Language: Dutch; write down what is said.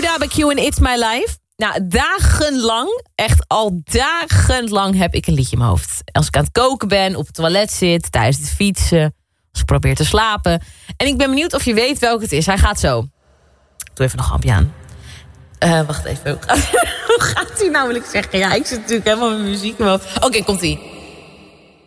Huda bij Q en It's My Life. Nou, dagenlang, echt al dagenlang heb ik een liedje in mijn hoofd. Als ik aan het koken ben, op het toilet zit, tijdens het fietsen, als ik probeer te slapen. En ik ben benieuwd of je weet welk het is. Hij gaat zo. Doe even nog een grapje aan. Wacht even. Hoe gaat hij namelijk zeggen? Ja, ik zit natuurlijk helemaal met muziek in mijn hoofd. Oké, komt-ie.